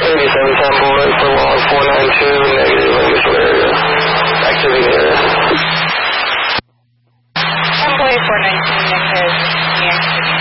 8710 boy for log 492, negative initial area. Activity area. 10 boy 492, negative,